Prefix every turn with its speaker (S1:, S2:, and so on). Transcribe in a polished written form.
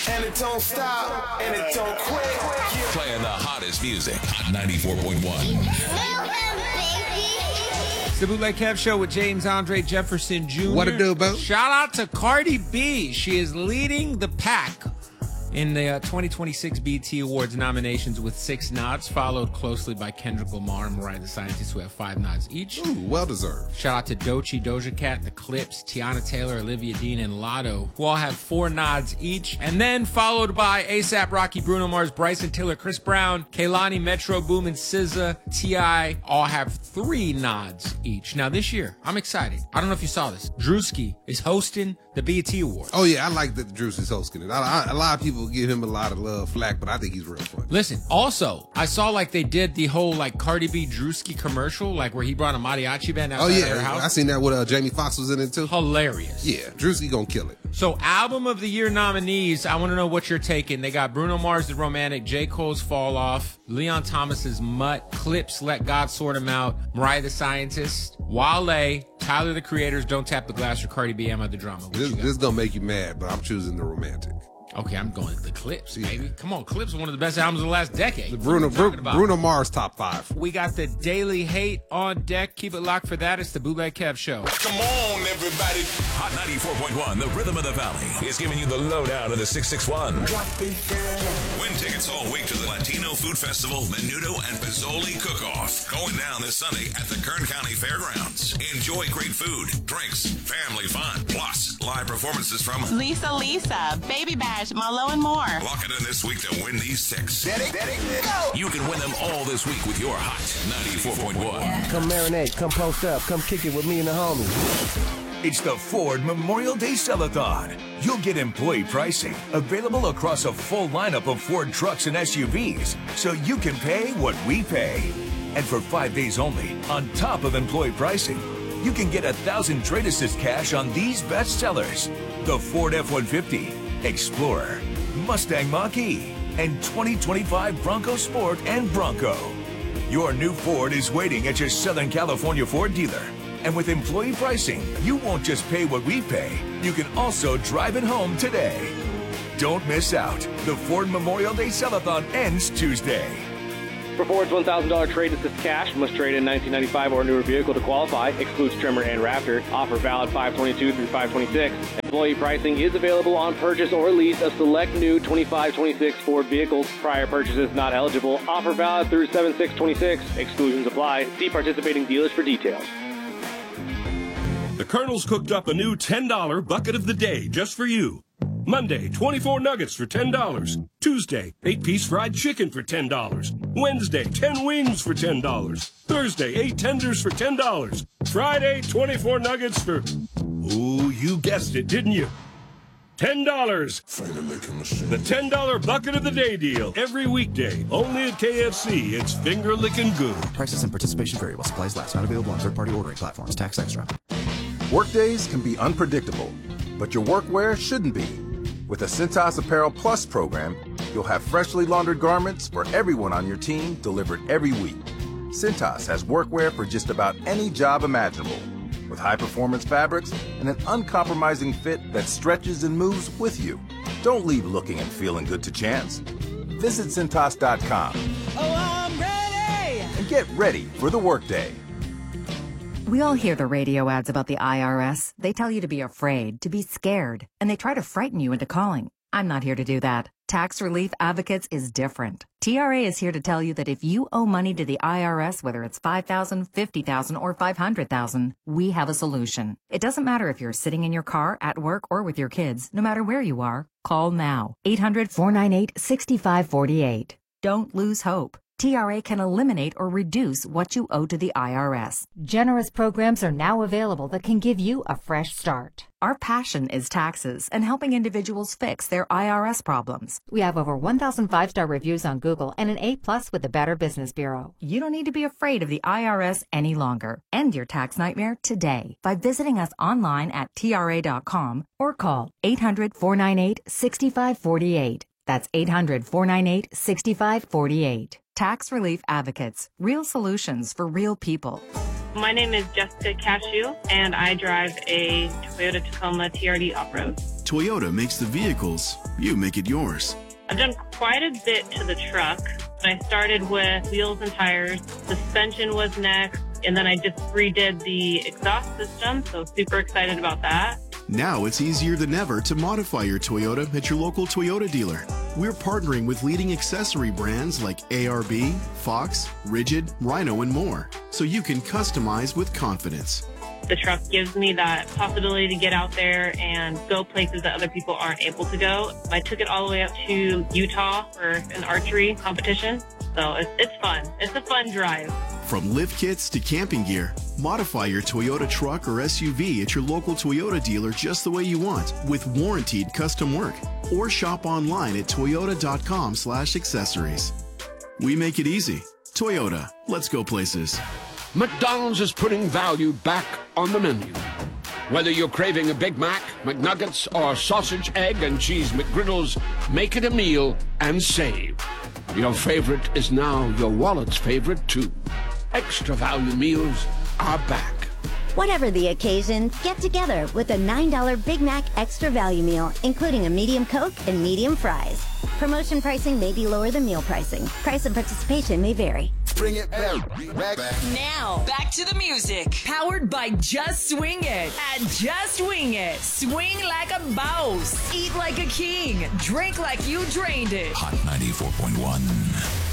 S1: And it don't stop, and it don't quit.
S2: Playing the hottest music. Hot 94.1.
S3: It's the Bootleg Kev Show with James Andre Jefferson Jr.
S4: What it do, Bo?
S3: Shout out to Cardi B. She is leading the pack in the 2026 BET Awards nominations with 6 nods, followed closely by Kendrick Lamar and Mariah the Scientist, who have 5 nods each.
S4: Ooh, well deserved.
S3: Shout out to Doechii, Doja Cat, The Clips, Tiana Taylor, Olivia Dean, and Lotto, who all have 4 nods each. And then followed by A$AP Rocky, Bruno Mars, Bryson Tiller, Chris Brown, Kehlani, Metro Boomin, SZA, T.I. all have 3 nods each. Now this year, I'm excited. I don't know if you saw this. Drewski is hosting the BET Awards.
S4: Oh, yeah, I like that Drewski's hosting it. A lot of people give him a lot of love, flack, but I think he's real funny.
S3: Listen, also, I saw like they did the whole like Cardi B Drewski commercial, like where he brought a mariachi band outside her house.
S4: I seen that with Jamie Foxx was in it too.
S3: Hilarious.
S4: Yeah, Drewski gonna kill it.
S3: So, Album of the Year nominees, I want to know what you're taking. They got Bruno Mars, The Romantic, J. Cole's Fall Off, Leon Thomas's Mutt, Clips, Let God Sort 'Em Out, Mariah the Scientist, Wale, Tyler the Creator's Don't Tap the Glass, or Cardi B, Am I the Drama.
S4: This is gonna make you mad, but I'm choosing The Romantic.
S3: Okay, I'm going to the Clips, baby. Come on, Clips, one of the best albums of the last decade.
S4: Bruno Mars top 5.
S3: We got the Daily Hate on deck. Keep it locked for that. It's the Bootleg Kev Show.
S2: Come on, everybody. Hot 94.1, the Rhythm of the Valley, is giving you the lowdown of the 661. Win tickets all week to the Latino Food Festival, Menudo and Pizzoli Cook-Off. Going down this Sunday at the Kern County Fairgrounds. Enjoy great food, drinks, family fun, plus live performances from
S5: Lisa, Baby Bash, Marlo, and more.
S2: Lock it in this week to win these 6.
S1: Go!
S2: You can win them all this week with your Hot 94.1.
S6: Come marinate, come post up, come kick it with me and the homies.
S7: It's the Ford Memorial Day Sell-a-thon. You'll get employee pricing available across a full lineup of Ford trucks and SUVs, so you can pay what we pay. And for 5 days only, on top of employee pricing, you can get 1,000 Trade Assist cash on these best sellers: the Ford F-150, Explorer, Mustang Mach-E, and 2025 Bronco Sport and Bronco. Your new Ford is waiting at your Southern California Ford dealer. And with employee pricing, you won't just pay what we pay, you can also drive it home today. Don't miss out. The Ford Memorial Day Sell-a-thon ends Tuesday.
S8: For Ford's $1,000 trade assist cash, must trade in 1995 or newer vehicle to qualify. Excludes trimmer and Raptor. Offer valid 5/22 through 5/26. Employee pricing is available on purchase or lease of select new 25/26 Ford vehicles. Prior purchases not eligible. Offer valid through 7/6/26. Exclusions apply. See participating dealers for details.
S9: The Colonel's cooked up a new $10 bucket of the day just for you. Monday, 24 nuggets for $10. Tuesday, 8-piece fried chicken for $10. Wednesday, 10 wings for $10. Thursday, 8 tenders for $10. Friday, 24 nuggets for... Ooh, you guessed it, didn't you? $10. The $10 bucket of the day deal. Every weekday, only at KFC. It's finger licking good.
S10: Prices and participation vary while supplies last. Not available on third-party ordering platforms. Tax extra.
S11: Workdays can be unpredictable, but your workwear shouldn't be. With the Cintas Apparel Plus program, you'll have freshly laundered garments for everyone on your team delivered every week. Cintas has workwear for just about any job imaginable, with high-performance fabrics and an uncompromising fit that stretches and moves with you. Don't leave looking and feeling good to chance. Visit Cintas.com.
S12: Oh, I'm ready!
S11: And get ready for the workday.
S13: We all hear the radio ads about the IRS. They tell you to be afraid, to be scared, and they try to frighten you into calling. I'm not here to do that. Tax Relief Advocates is different. TRA is here to tell you that if you owe money to the IRS, whether it's $5,000, $50,000, or $500,000, we have a solution. It doesn't matter if you're sitting in your car, at work, or with your kids. No matter where you are, call now. 800-498-6548. Don't lose hope. TRA can eliminate or reduce what you owe to the IRS.
S14: Generous programs are now available that can give you a fresh start.
S13: Our passion is taxes and helping individuals fix their IRS problems.
S14: We have over 1,000 5-star reviews on Google and an A+ with the Better Business Bureau.
S13: You don't need to be afraid of the IRS any longer. End your tax nightmare today by visiting us online at TRA.com or call 800-498-6548. That's 800-498-6548. Tax Relief Advocates. Real solutions for real people.
S15: My name is Jessica Cashew, and I drive a Toyota Tacoma TRD off-road.
S16: Toyota makes the vehicles. You make it yours.
S15: I've done quite a bit to the truck. I started with wheels and tires. Suspension was next, and then I just redid the exhaust system, so super excited about that.
S16: Now it's easier than ever to modify your Toyota at your local Toyota dealer. We're partnering with leading accessory brands like ARB, Fox, Rigid, Rhino, and more, so you can customize with confidence.
S15: The truck gives me that possibility to get out there and go places that other people aren't able to go. I took it all the way up to Utah for an archery competition, so it's fun. It's a fun drive.
S16: From lift kits to camping gear, modify your Toyota truck or SUV at your local Toyota dealer just the way you want with warranted custom work. Or shop online at toyota.com/accessories. We make it easy. Toyota, let's go places.
S17: McDonald's is putting value back on the menu. Whether you're craving a Big Mac, McNuggets, or sausage, egg, and cheese McGriddles, make it a meal and save. Your favorite is now your wallet's favorite, too. Extra value meals are back.
S18: Whatever the occasion, get together with a $9 Big Mac Extra Value Meal, including a medium Coke and medium fries. Promotion pricing may be lower than meal pricing. Price and participation may vary.
S1: Bring it back.
S19: Now, back to the music. Powered by Just Swing It. At Just Swing It. Swing like a boss. Eat like a king. Drink like you drained it.
S2: Hot 94.1.